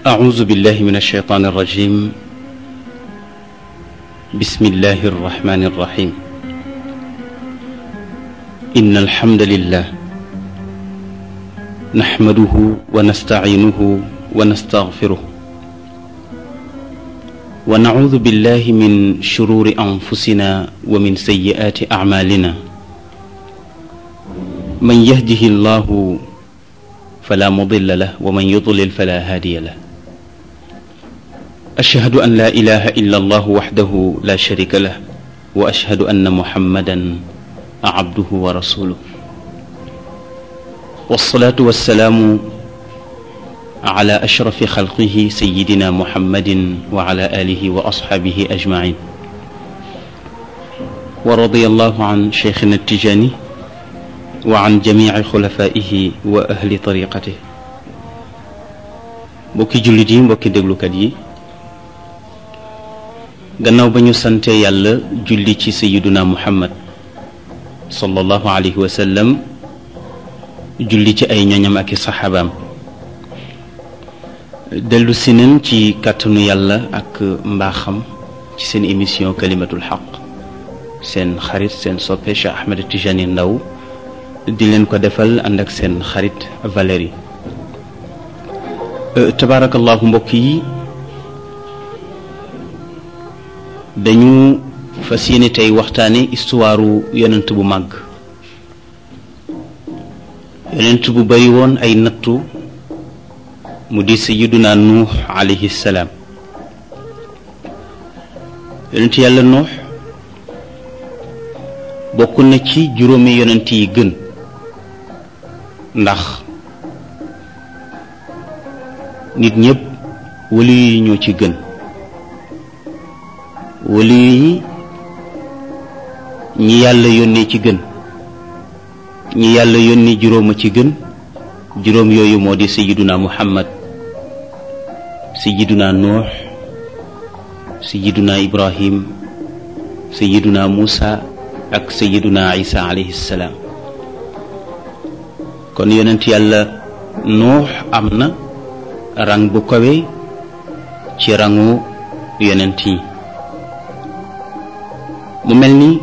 أعوذ بالله من الشيطان الرجيم. بسم الله الرحمن الرحيم. إن الحمد لله نحمده ونستعينه ونستغفره ونعوذ بالله من شرور أنفسنا ومن سيئات أعمالنا. من يهده الله فلا مضل له ومن يضلل فلا هادي له. أشهد أن لا إله إلا الله وحده لا شريك له وأشهد أن محمدا عبده ورسوله. والصلاة والسلام على أشرف خلقه سيدنا محمد وعلى آله وأصحابه أجمعين. ورضي الله عن شيخنا التجاني وعن جميع خلفائه وأهل طريقته. mbokki jullit yi, mbokki déglukat yi, gannaaw ba ñu sante yàlla julli ci sayiduna muhammad sallallahu alayhi wa sallam, julli ci ay ñoñam ak i saxaabaam, dellu si nañ ci kàttanu yàlla ak mbaaxam ci seen émission kalimatul xaq, seen xarit seen soppe Cheikh Ahmed Tijani Ndaw di leen ko defal ànd ak seen xarit Valérie. tabaarakallahu mbokk yi, dañu fas yéene tey waxtaane histoire yonent bu màgg, yonent bu bari woon ay nattu, mu di sayyiduna nuux alayhi salaam. yonent yàlla nuux bokk na ci juróomi yonent yi gën, ndax nit ñépp wali yi ñoo ci gën. wali yi ñi yàlla yónnee ci gën, ñi yàlla yónni juróoma ci gën. juróom yooyu moo di sayyiduna muhammad, sayyiduna nuux, sayyiduna ibrahim, sayyiduna musa ak sayyiduna isa alayhi salaam. kon yonent yàlla nuux am na rang bu kawe ci rangu yonent yi. mu mel ni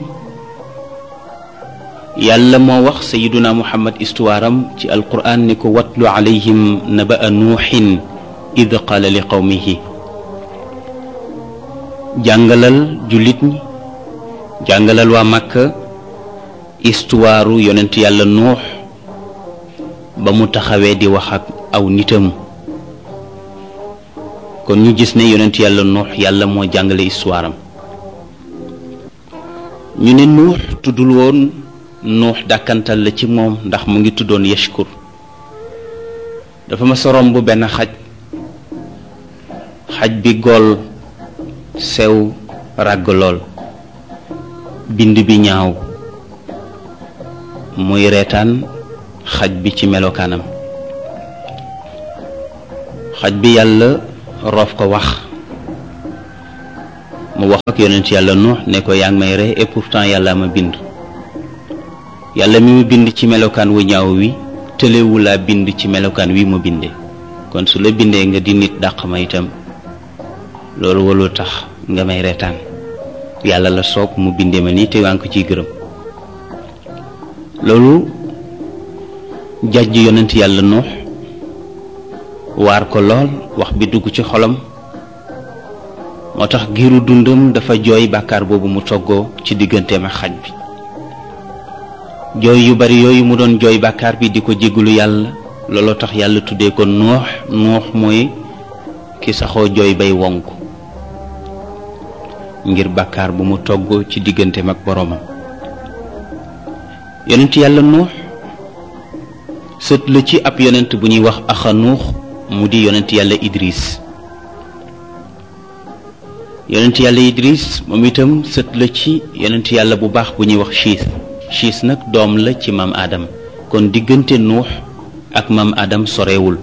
yàlla moo wax sayyiduna muhammad histoire am ci alquran ni ko watlu alayhim naba'a nuuxin id qaala li qawmihi. jàngalal jullit ñi, jàngalal waa Makka histoire yonent yàlla nuux ba mu taxawee di wax ak aw nitam. kon ñu gis ne yonent yàlla nuux yàlla moo jàngale histoire am. ñu ne nuux tuddul woon nuux, dàkkantal la ci moom ndax mu ngi tuddoon yashkur. dafa ma sorom bu benn xaj bi gool, sew, ràgg lool, bind bi ñaaw, muy reetaan xaj bi ci melokaanam. xaj bi yàlla roof ko wax, mu wax ak yonent yàlla nuux ne ko yaa ngi may ree et pourtant yàlla ma bind. yàlla mi mu bind ci melokaan wu ñaaw wi tëlewu laa bind ci melokaan wi mu binde. kon su la bindee nga di nit dàq ma itam, loolu walul tax nga may reetaan. yàlla la soog mu bindee ma nii te waa ngi ko ciy gërëm. loolu jàjj yonent yàlla nuux, waar ko lool, wax bi dugg ci xolam. moo tax giiru dundam dafa jooy bàkkaar boobu mu toggoo ci digganteem ak xaj bi. jooy yu bari yooyu mu doon jooy bàkkaar bi di ko jéggulu yàlla, looloo tax yàlla tuddee ko nuux. nuux mooy ki saxoo jooy bay wonk ngir bàkkaar bu mu toggoo ci digganteem ak boroomam. yonent yàlla nuux sët la ci ab yonent bu ñuy wax axa nuux, mu di yonent yàlla idris. yonent yàlla idris moom itam sët la ci yonent yàlla bu baax bu ñuy wax siis nag doom la ci maam Adam. kon diggante nuux ak maam Adam sorewul.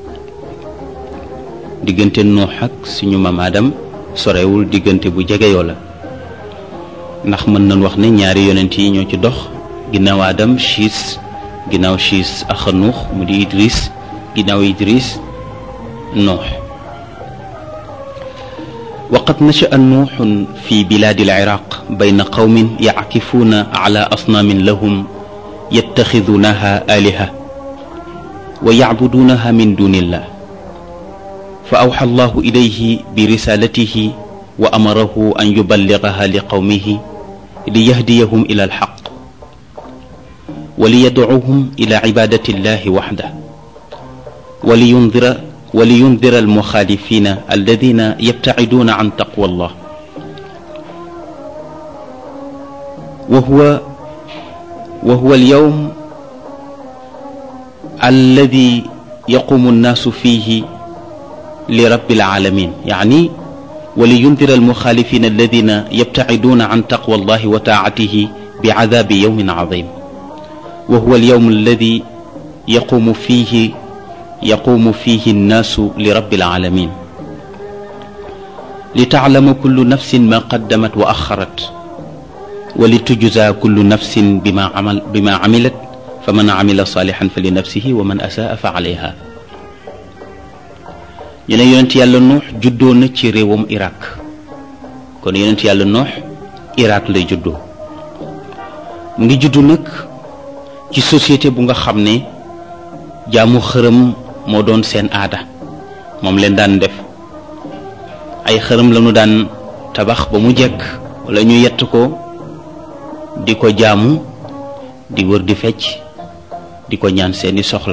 diggante nuux ak suñu maam Adam sorewul, diggante bu jegeyoo la. ndax mën nañ wax ne ñaari yonent yi ñoo ci dox ginnaaw Adam siis, ginnaaw siis axa nuux mu di idris, ginnaaw idris nuux. وقد نشأ نوح في بلاد العراق بين قوم يعكفون على أصنام لهم يتخذونها آلهة ويعبدونها من دون الله فأوحى الله إليه برسالته وأمره أن يبلغها لقومه ليهديهم إلى الحق وليدعوهم إلى عبادة الله وحده ولينذر المخالفين الذين يبتعدون عن تقوى الله وهو اليوم الذي يقوم الناس فيه لرب العالمين، يعني ولينذر المخالفين الذين يبتعدون عن تقوى الله وطاعته بعذاب يوم عظيم، وهو اليوم الذي يقوم فيه الناس لرب العالمين لتعلم كل نفس ما قدمت وأخرت ولتجزى كل نفس بما عملت فمن عمل صالحا فلنفسه ومن أساء فعليها. ñu ne yonent yàlla Nuux juddoo na ci réewam Irak, kon yonent yàlla Nuux Irak lay juddoo. mu ngi juddu nag ci société bu nga xam ne jaamu xërëm moo doon seen aada, moom leen daan def. ay xërëm lañu daan tabax ba mu jekk wala ñu yett ko di ko jaamu, di wër di fecc, di ko ñaan seeni soxla.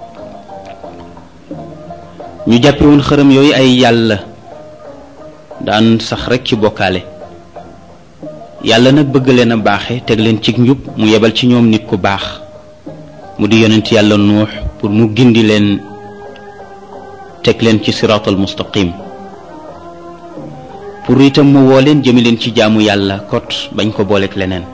ñu jàppe woon xërëm yooyu ay yàlla, daan sax rekk ci bokkaale. yàlla nag bëgg leen a baaxe teg leen ci njub, mu yebal ci ñoom nit ku baax mu di yonent yàlla Nuux pour mu gindi leen teg leen ci siraatal mustaqim, pour itam mu woo leen jëme leen ci jaamu yàlla kot bañ ko booleek leneen.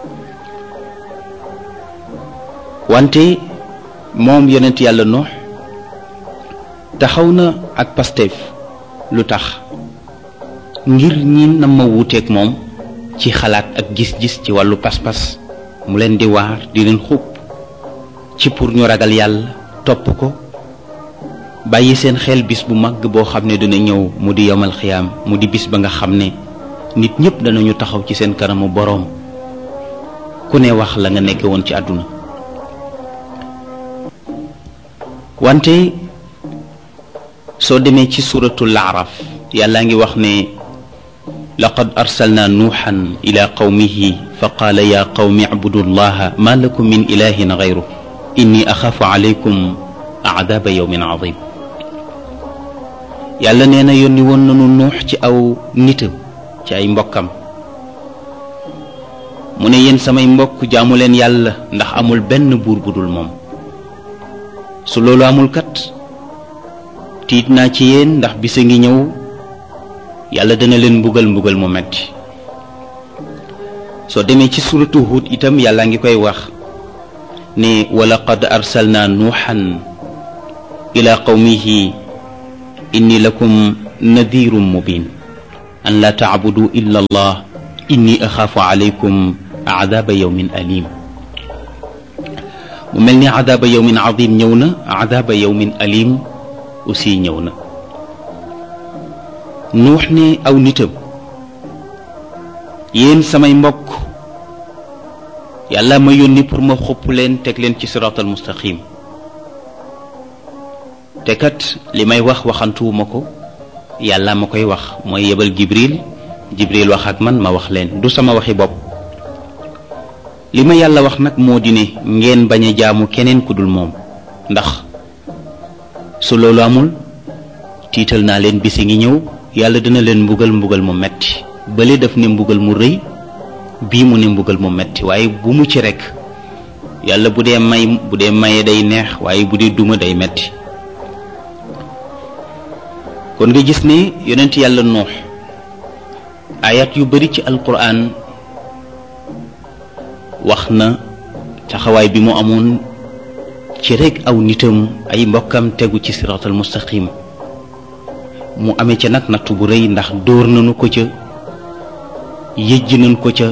wante moom yonent yàlla Nuux taxaw na ak Pastef. lu tax? ngir ñi nam ma wuuteeg moom ci xalaat ak gis-gis ci wàllu pas-pas, mu leen di waar di leen xupp ci pour ñu ragal yàlla topp ko, bàyyi seen xel bis bu mag boo xam ne dina ñëw, mu di yowmal xiyaam, mu di bis ba nga xam ne nit ñépp danañu taxaw ci seen kanamu boroom, ku ne wax la nga nekke woon ci àdduna. wante soo demee ci suratul Araf, yàlla ngi wax ne laqad arsalna nuuxan ila qawmihi fa qaala ya qawmi abudu llaha ma lakum min ilahin gayru inni axaafu alaykum aadaaba yawmin azim. yàlla nee na yónni woon nanu nuux ci aw nitam, ci ay mbokkam. mu ne yéen samay mbokk jaamu leen yàlla ndax amul benn buur bu dul moom. su loolu amul kat tiit naa ci yéen, ndax bisa ngi ñëw yàlla dana leen mbugal mu metti. soo demee ci suratu Hud itam yàlla ngi koy wax ne walaqad arsalna nuuxan ila qawmihi inni lakum nadirun mubin an la taabudu illa allah inni axaafu alaykum aadaaba yawmin alim. mu mel ni aadaaba yawmin azim ñëw na, aadaaba yawmin alim aussi ñëw na. nuux ne aw nitam, yéen samay mbokk, yàlla ma yónni pour ma xupp leen teg leen ci siraatal mustaqim. te kat li may wax waxantuwuma ko, yàlla ma koy wax, mooy yebal Jibril wax ak man ma wax leen, du sama waxi bopp. li ma yàlla wax nag moo di ne ngeen bañ a jaamu keneen ku dul moom, ndax su loolu amul tiital naa leen, bisi ngi ñëw yàlla dina leen mbugal mu metti. bële daf ne mbugal mu rëy, bii mu ne mbugal mu metti, waaye bu mu ci rekk. yàlla bu dee maye day neex, waaye bu dee duma day metti. kon nga gis ne yonent yàlla Nuux ayat yu bari ci alquran wax na taxawaay bi mu amoon ci rekk aw nitam, ay mbokkam tegu ci siraatal mustaqim. mu amee ca nag nattu bu rëy, ndax dóor nañu ko ca, yëjj nañ ko ca,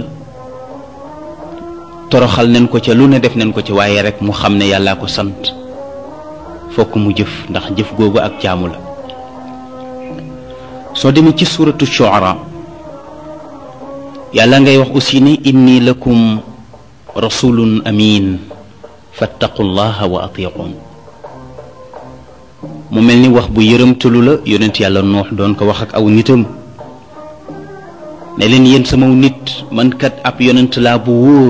toroxal nañ ko ca, lu ne def nañ ko ca, waaye rek mu xam ne yàllaa ko sant, fokk mu jëf, ndax jëf googu ak jaamu la. soo demee ci suratu shuara yàlla ngay wax aussi ne inni lakum rasulun amin fattaqullaha wa atiqun mu mel ni wax bu yërëmtalu la yonent yàlla Nuux doon ko wax ak aw nitam ne leen yéen sama nit man kat ab yonent laa bu wóor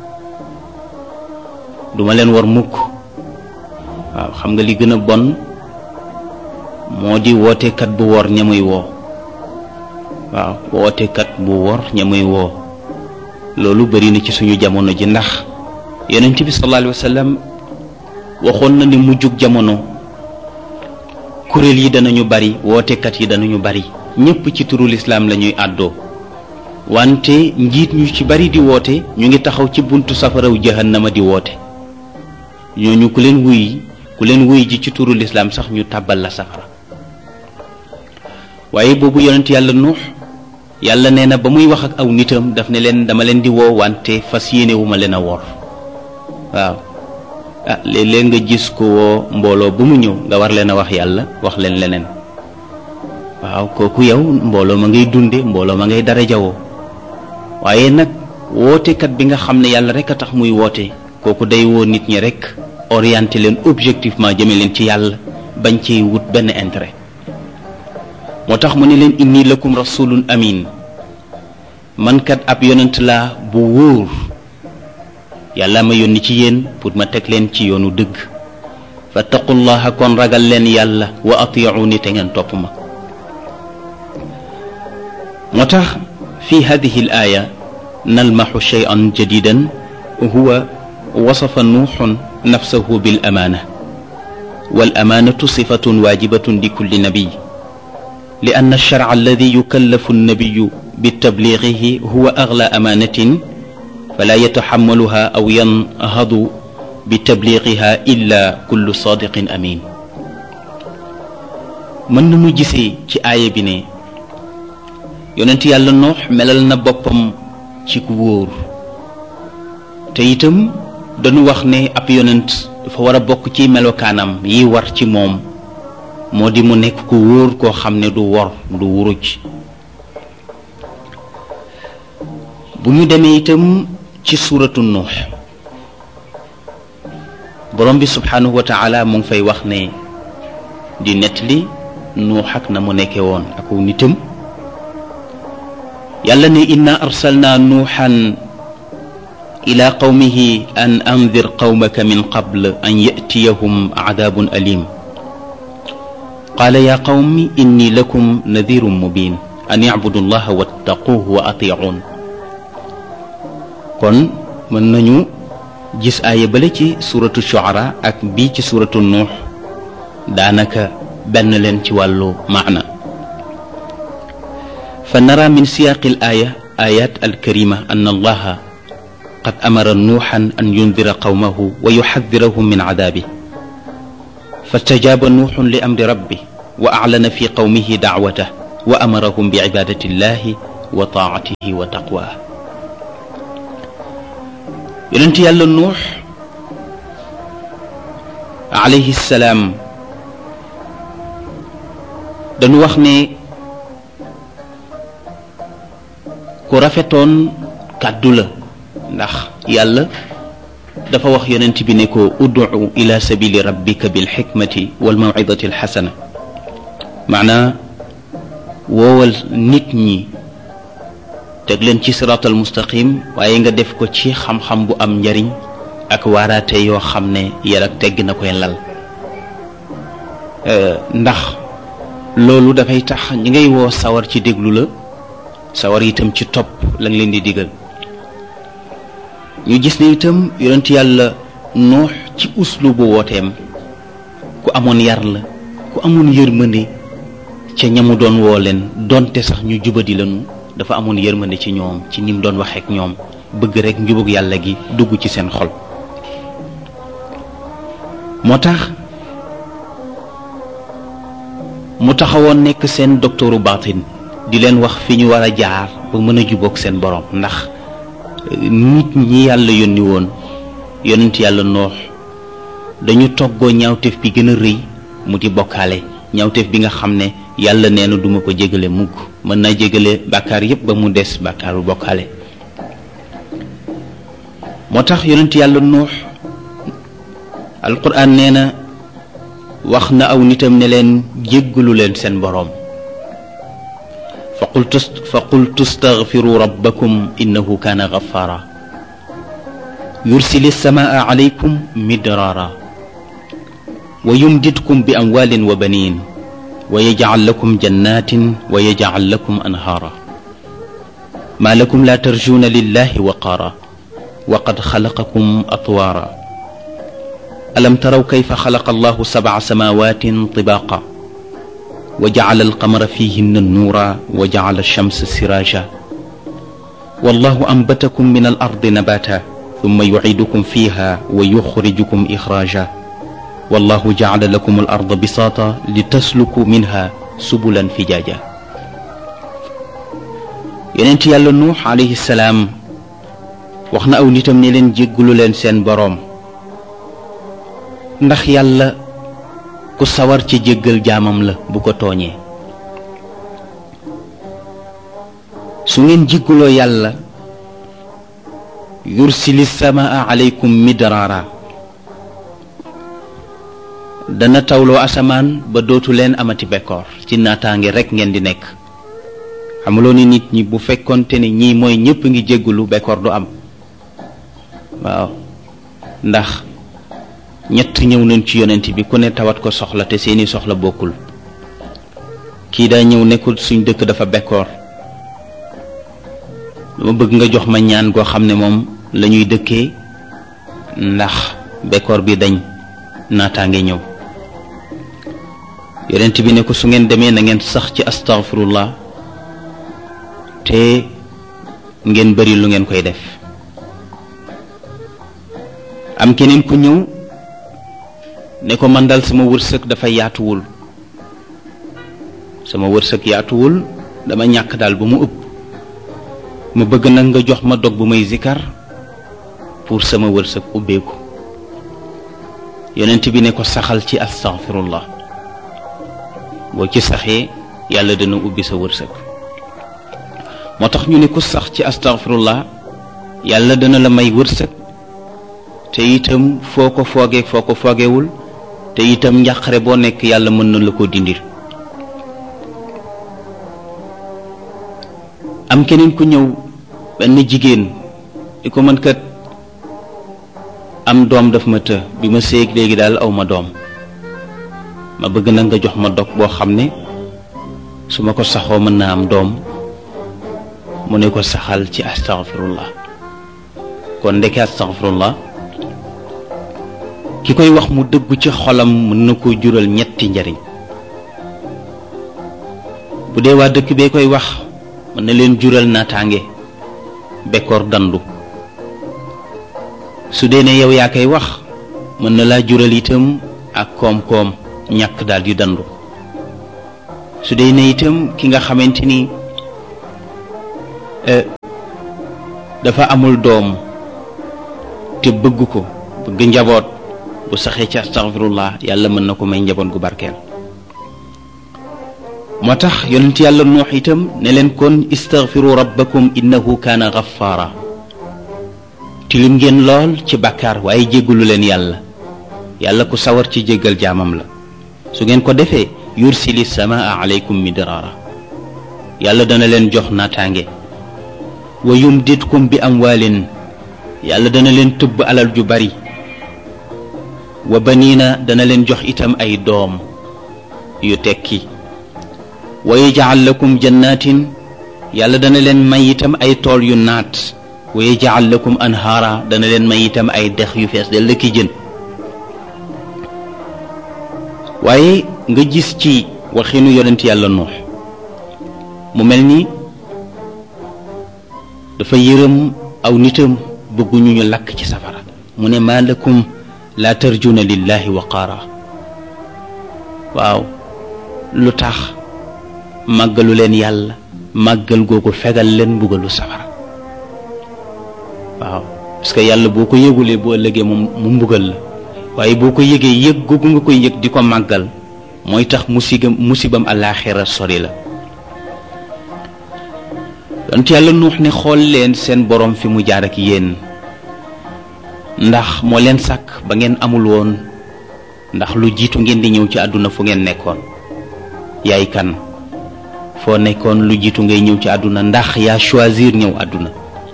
duma leen war mukk waaw xam nga li gën a bon moo di wootekat bu wor ñamuy woo waaw wootekat bu wor ñamuy woo loolu bari na ci suñu jamono ji ndax yonent bi sallallahu alayhi wa sallam waxoon na ni mujjug jamono kuréel yi danañu bari wootekat yi danañu bari ñépp ci turu lislaam la ñuy àddoo wante njiit ñu ci bari di woote ñu ngi taxaw ci buntu safaraw jahannama di woote ñooñu ku leen wuy ji ci turu lislaam sax ñu tàbbal la safara waaye boobu yonent yàlla Nuux yàlla nee na ba muy wax ak aw nitam daf ne leen dama leen di woo wante fas yéenewuma leen a wor waaw léeg-léeg nga gis ko woo mbooloo bu mu ñëw nga war leen a wax yàlla wax leen leneen waaw kooku yow mbooloo ma ngay dunde mbooloo ma ngay dara jawoo waaye nag wootekat bi nga xam ne yàlla rek a tax muy woote kooku day woo nit ñi rek orienté leen objectivement jëme leen ci yàlla bañ ci wut benn intérêt moo tax mu ne leen inni lakum rasulun amin man kat ab yonent laa bu wóor yàlla ma yónni ci yéen pour ma teg leen ci yoonu dëgg fattaqullaha kon ragal leen yàlla wa ati'uni te ngeen topp ma moo tax fi hadihi al aya nalmaxu shay'an jadidan huwa wasafa nuuxun nafsahu bil amaana wal amaanatu sifatun waajibatun li kulli nabiy li anna alsharca alladi yukallafu annabiyu bitabliigihi huwa agla amaanatin fala yataxammaluha aw yanhadu bitabliigiha illa kullu saadiqin amin mën nañu gisee ci aaya bi ne yonent yàlla Nuux melal na boppam ci ku wóor te itam dañu wax ne ab yonent dafa war a bokk ci melokaanam yi war ci moom moo di mu nekk ku wóor koo xam ne du wor du wuruj bu ñu demee itam ci suuratu Nuux borom bi subhaanahu wa taala mu ngi fay wax ne di nettali Nuux ak na mu nekke woon ak nitam yàlla ne inna arsalna nuuxan ila qawmihi an andir qawmaka min qabl an yatiyahum cadaabun alim qaala yaa qawmi inni lakum nadirun mubin an icbudu allaha wattaquuhu wa atiicuun kon mën nañu gis aaya bale ci suratu shuara ak bii ci suratu nuux daanaka benn leen ci wàllu maana fa nara min siyaaqi al aaya ayat alkarima an allaha qad amara nuuxan an yundira qawmahu wa yuxadirahum min cadaabi fastajaaba nuuxun li amri rabbi wa aclana fi qawmihi dacwatah wa amarahum bi cibaadati illahi wa taacatihi wa taqwaa yonent yàlla nuux alayhi salaam dañu wax ne ku rafetoon kàddu la ndax yàlla dafa wax yonent bi ne ko ud'u ila sabili rabbika bil xikmati wal mawcidati alxasana maanaa woowal nit ñi teg leen ci siraatal mustaqim waaye nga def ko ci xam-xam bu am njariñ ak waaraate yoo xam ne yar ak tegg na koy lal ndax loolu dafay tax ñi ngay woo sawar ci déglu la sawar itam ci topp la nga leen di digal ñu gis ne itam yonent yàlla Nuux ci uslubu wooteem ku amoon yar la ku amoon yërmande ca ñamu doon woo leen donte sax ñu jubadi lañu dafa amoon yërmande ci ñoom ci nim doon waxee ak ñoom bëgg rek njubug yàlla gi dugg ci seen xol moo tax mu taxawoon nekk seen doktooru baatin di leen wax fi ñu war a jaar ba mën a jubóog seen borom ndax nit ñi yàlla yónni woon yonent yàlla Nuux dañu toggoo ñaawteef bi gën a rëy mu di bokkaale ñawteef bi nga xam ne yàlla nee na duma ko jégale mukk mën naa jégale bàkkaar yépp ba mu des bàkkaaru bokkaale moo tax yonent yàlla nuux alquran nee na wax na aw nitam ne leen jéggalu leen seen boroom fa qultu staghfiru rabbakum innahu kaana ghaffara yursili samaa alaykum midraara wa yumdidkum bi amwaalin wa baniin wa yaj'al lakum jannatin wa yaj'al lakum anhaara maa lakum laa tarjuuna lillahi waqaara wa qad xalaqakum atwaara alam taraw kayfa xalaqa allahu sab'a samaawatin tibaaqa wa ja'ala alqamara fiihinna nuura wa ja'ala alchamsa siraaja wallahu anbatakum min alardi nabaata thumma yuciidukum fiiha wa yuxrijukum ixraaja wallahu ja'ala lakum alarda bisaata litasluku minha subulan fijaaja yonent yàlla nuux alayhi salaam wax na aw nitam ne leen jéggalu leen seen boroom ndax yàlla ku sawar ci jéggal jaamam la bu ko tooñee su ngeen jéggaloo yàlla yursili samaa alaykum midraara dana tawloo asamaan ba dootu leen amati bekkoor ci naataange rekk ngeen di nekk xamuloo ni nit ñi bu fekkonte ne ñii mooy ñépp ngi jéggalu bekkoor du am waaw ndax ñett ñëw nañ ci yonent bi ku ne tawat ko soxla te seeni soxla bokkul kii daa ñëw nekkul suñ dëkk dafa bekkoor dama bëgg nga jox ma ñaan goo xam ne moom la ñuy dëkkee ndax bekkoor bi dañ naataange ñëw yonent bi ne ko su ngeen demee na ngeen sax ci astaghfirullah te ngeen bari lu ngeen koy def am keneen ku ñëw ne ko man dal sama wërsëg dafa yaatuwul dama ñàkk daal ba mu ëpp ma bëgg nag nga jox ma dog bu may zikar pour sama wërsëg ubbeeku yonent bi ne ko saxal ci astaghfirullah boo ci saxee yàlla dana ubbi sa wërsëg moo tax ñu ne ku sax ci astaghfirullah yàlla dana la may wërsëg te itam foo ko foogewul te itam njàqare boo nekk yàlla mën na la ko dindil am keneen ku ñëw benn jigéen di ko mën kat am doom daf ma të bi ma séeg léegi daal aw ma doom ma bëgg na nga jox ma dog boo xam ne su ma ko saxoo mën naa am doom mu ne ko saxal ci astaghfirullah kon ndeke astaghfirullah ki koy wax mu dëggu ci xolam mën na ko jural ñetti njariñ bu dee waa dëkk bee koy wax mën na leen jural naataange bekkoor dandu su dee ne yow yaa koy wax mën na laa jural itam ak koom-koom ñàkk daal di dandu su dee ne itam ki nga xamante ni dafa amul doom te bëgg ko bëgg njaboot bu saxee ci astaghfirullah yàlla mën na ko may njaboot gu barkeel moo tax yonent yàlla nuux itam ne leen kon istaghfiru rabbakum innahu kaana ghaffara tilim ngeen lool ci bàkkaar waaye jéggalu leen yàlla ku sawar ci jéggal jaamam la su ngeen ko defee yursili samaa alaykum midraara yàlla dana leen jox naataange wa yumdidkum bi amwaalin yàlla dana leen tëbb alal ju bari wa baniina dana leen jox itam ay doom yu tekki wa yaj'al lakum jannatin yàlla dana leen may itam ay tool yu naat wa yaj'al lakum anhaara dana leen may itam ay dex yu fees del ki jën waaye nga gis ci waxinu yonent yàlla nuux mu mel ni dafa yërëm aw nitam bëgguñu ñu lakk ci safara mu ne maa lakum laa tarjuna lillahi waqaara waaw lu tax màggalu leen yàlla màggal googu fegal leen mbugalu safara waaw parce que yàlla boo ko yëgulee boo ëllëgee mu mbugal la waaye boo ko yëgee yëg googu nga koy yëg di ko màggal mooy tax musibam àllaaxira sori la. yonent yàlla nuux ne xool leen seen borom fi mu jaar ak yéen, ndax moo leen sàkk ba ngeen amul woon, ndax lu jiitu ngeen di ñëw ci àdduna fu ngeen nekkoon. yaay kan? foo nekkoon lu jiitu ngay ñëw ci àdduna? ndax yaa choisir ñëw àdduna?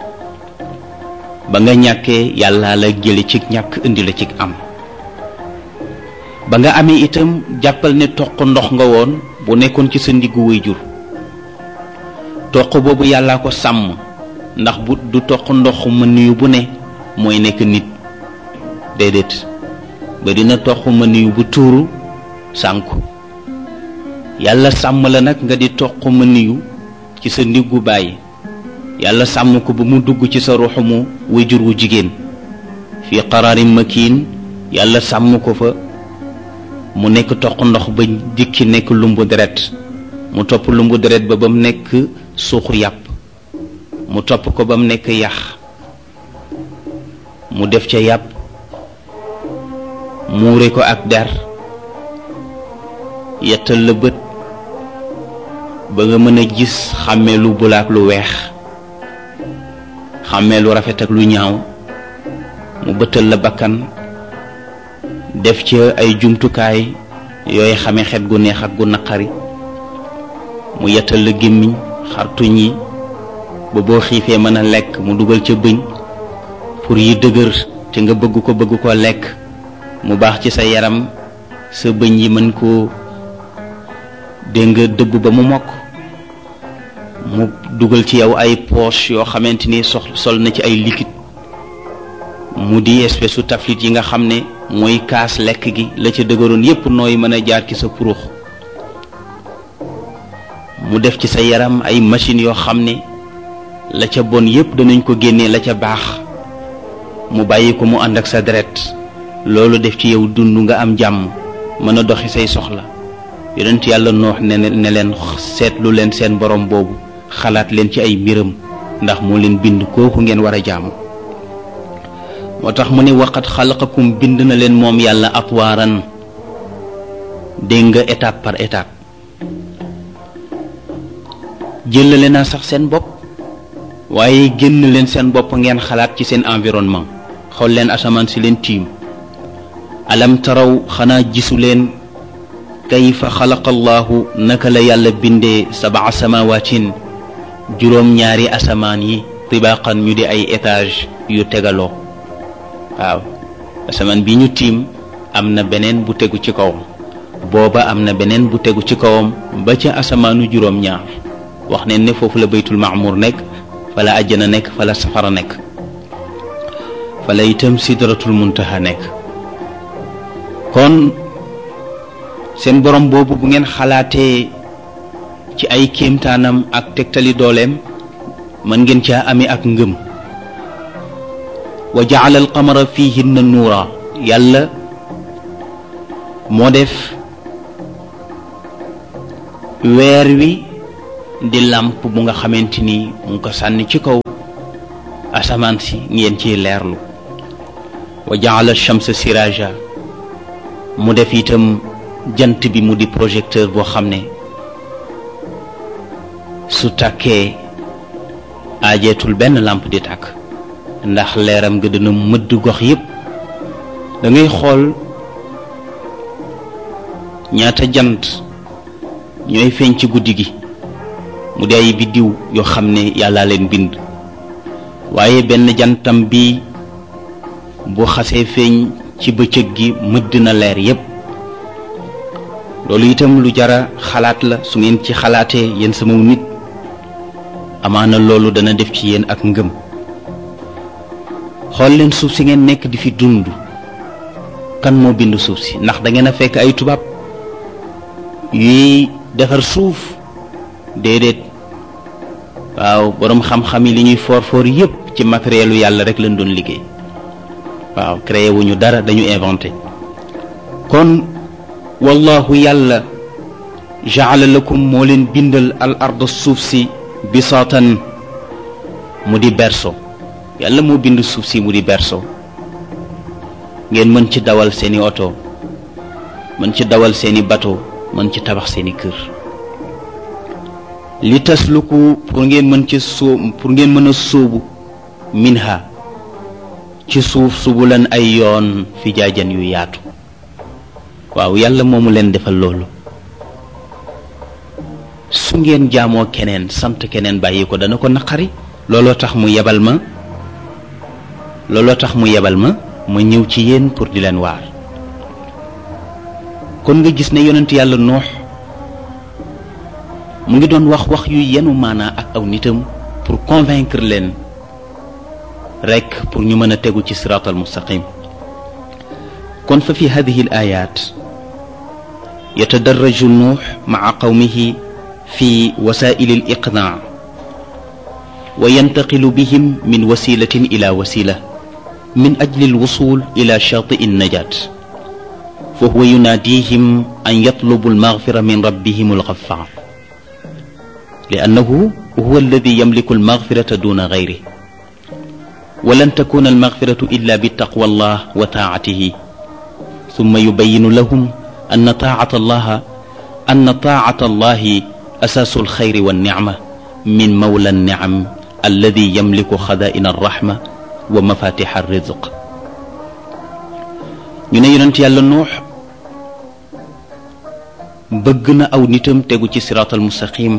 ba nga ñàkkee yàlla la jële ci ñàkk indi la ci am. ba nga amee itam jàppal ne toq ndox nga woon bu nekkoon ci sa ndiggu waajur. toq boobu yàllaa ko sàmm, ndax bu du toq ndox mëniyu bu ne mooy nekk nit. déedéet, ba dina toq mëniyu bu tuuru sànku. yàlla sàmm la nag nga di toq mëniyu ci sa ndiggu baay. yàlla sàmm ko ba mu dugg ci sa ruuxu mu waajur wu jigéen fii qaraarin makiin. yàlla sàmm ko fa mu nekk toq ndox ba dikki nekk lumbu deret, mu topp lumbu deret ba mu nekk suuxu yàpp, mu topp ko ba mu nekk yax, mu def ca yàpp, muure ko ak der, yettal la bët ba nga mën a gis xàmmee lu bula ak lu weex, xàmmee lu rafet ak lu ñaaw. mu bëttal la bakkan, def ci ay jumtukaay yooy xame xet gu neex ak gu naqari. mu yettal la gémmiñ, xartuñ yi ba boo xiifee mën a lekk. mu dugal ca bëñ pour yi dëgër te nga bëgg ko lekk, mu baax ci sa yaram, sa bëñ yi mën koo dégg nga dëbb ba mu mokk. mu dugal ci yow ay poche yoo xamante ni sol na ci ay liquide, mu di espèce su taflit yi nga xam ne mooy kaas lekk gi, la ca dëgëroon yépp nooy mën a jaar ci sa purux. mu def ci sa yaram ay machines yoo xam ne la ca bon yépp danañ ko génnee, la ca baax mu bàyyi ko mu ànd ak sa deret. loolu def ci yow dund nga am jàmm, mën a doxi say soxla. yonent yàlla noox ne leen seetlu leen seen borom boobu, xalaat leen ci ay mbiram, ndax moo leen bind, kooku ngeen war a jaamu. moo tax mu ne waqad xalaqakum, bind na leen moom yàlla atwaaran, dégg nga étape par étape. jëlale naa sax seen bopp, waaye génn leen seen bopp ngeen xalaat ci seen environnement. xool leen asamaan si leen tiim. alam taraw, xanaa gisu leen kayfa xalaqa allahu, naka la yàlla bindee sabaa samawaatin, juróom-ñaari asamaan yi, tibaqan ñu di ay étage yu tegaloo. waaw, asamaan bi ñu tiim am na beneen bu tegu ci kawam, booba am na beneen bu tegu ci kawam, ba ca asamaanu juróom-ñaar. wax ne ne foofu la baytul maamur nekk, fa la àjjana nekk, fa la safara nekk, fa la itam sidratul muntaha nekk. kon seen borom boobu bu ngeen xalaatee ci ay kéemtaanam ak tegtali dooleem, mën ngeen caa amee ak ngëm. wa jaala al qamara fihinna nuura, yàlla moo def weer wi di làmp bu nga xamante ni mu ngi ko sànni ci kaw asamaan si ngeen ciy leerlu. wa jaala shamsa siraja, mu def itam jant bi mu di projecteur boo xam ne su tàkkee aajeetul benn làmp di tàkk, ndax leeram ga dina mëdd gox yépp. da ngay xool ñaata jant ñooy feeñ ci guddi gi, mu di ay biddiw yoo xam ne yàlla leen bind, waaye benn jantam bi bu xasee feeñ ci bëccëg gi mëdd na leer yépp. loolu itam lu jara xalaat la. su ngeen ci xalaatee yéen sama nit, amaana loolu dana def ci yéen ak ngëm. xool leen suuf si ngeen nekk di fi dund, kan moo bind suuf si? ndax da ngeen a fekk ay tubaab yuy defar suuf? déedéet. waaw, boroom xam-xam yi li ñuy for yépp ci matérielu yàlla rek lañ doon liggéey. waaw, créé wuñu dara, dañu inventé. kon wallahu yàlla jaala lakum moo leen bindal al ard suuf si bisaatan, mu di berceau. yàlla moo bind suuf si mu di berceau, ngeen mën ci dawal seeni oto, mën ci dawal seeni bateau, mën ci tabax seeni kër li tasluku pour ngeen mën a sóobu minha ci suuf subulan ay yoon fi jaajan yu yaatu waaw yàlla moomu leen defal loolu su ngeen jaamoo keneen sant keneen bàyyi ko dana ko naqari looloo tax mu yebal ma ma ñëw ci yéen pour di leen waar kon nga gis ne yonent yàlla Nuux mu ngi doon wax yu yenu maanaa ak aw nitam pour convaincre leen rekk pour ñu mën a tegu ci siraatal mustaqim kon fa fi hadihi al ayat yatadarraju Nuux maa qawmihi fi wasaa'il al iqnaa wa yantaqilu bihim min wasilatin ila wasila min ajli al wusul ila shaati'i an najaat fa huwa yunaadihim an yatlubu al maghfira min rabbihim al ghaffar لأنه هو الذي يملك المغفرة دون غيره ولن تكون المغفرة إلا بتقوى الله وطاعته ثم يبين لهم أن طاعة الله أساس الخير والنعمة من مولى النعم الذي يملك خزائن الرحمة ومفاتيح الرزق ñu ne yonent yàlla Nuux bëgg na aw nitam tegu ci siraatal mustaqim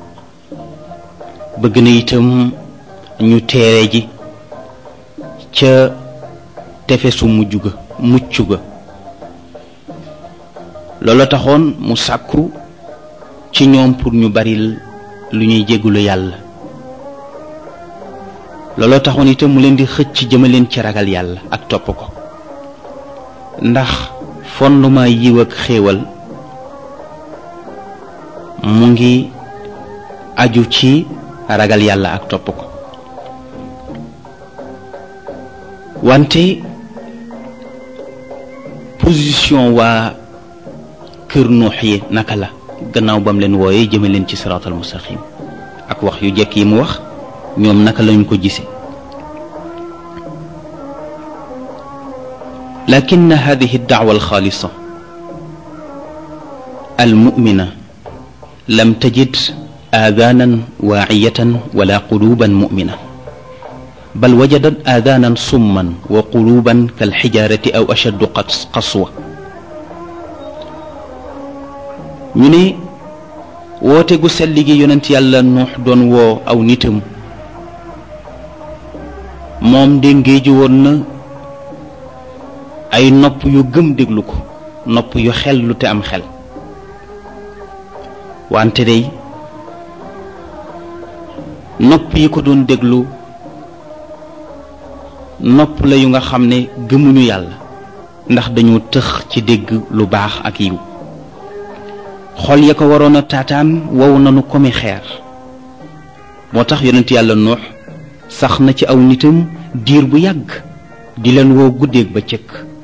bëgg na itam ñu teere ji ca tefesu mucc ga loola taxoon mu sàkku ci ñoom pour ñu bari lu ñuy jéggulu yàlla looloo taxoon itam mu leen di xëcc jëmaleen ci ragal yàlla ak topp ko ndax fondement yiw ak xéewal mu ngi aju ci ragal yàlla ak topp ko wante position waa kër Nuux yi naka la gannaaw bam leen wooyee jëme leen ci siraatal mustaqim ak wax yu jekk yi mu wax ñoom naka lañu ko gise lakin hadihi ad-da'wa al-khaalisa al-mu'mina lam tajid آذانا واعية ولا قلوبا مؤمنة بل وجدت آذانا صما وقلوبا كالحجارة أو أشد قسوة ñu ne woote gu sell gi yonent yàlla Nuux doon woo aw nitam moom de ngéeju woon na ay nopp yu gëm déglu ko nopp yu xel lu te am xel wante day nopp yi ko doon déglu nopp la yu nga xam ne gëmuñu yàlla ndax dañu tëx ci dégg lu baax ak yiw xol ya ko waroon a taataan wow nanu komi xeer moo tax yonent yàlla Nuux sax na ci aw nitam diir bu yàgg di leen woo guddeeg ba cëkk